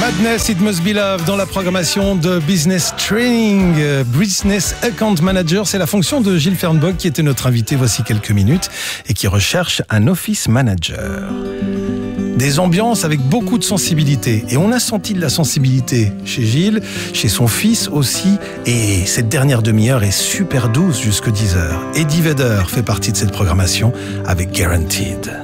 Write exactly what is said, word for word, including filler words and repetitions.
Madness, It Must Be Love dans la programmation de Business Training. Business Account Manager, c'est la fonction de Gilles Fernbog qui était notre invité voici quelques minutes et qui recherche un Office Manager. Des ambiances avec beaucoup de sensibilité. Et on a senti de la sensibilité chez Gilles, chez son fils aussi. Et cette dernière demi-heure est super douce jusque dix heures. Eddie Vedder fait partie de cette programmation avec Guaranteed.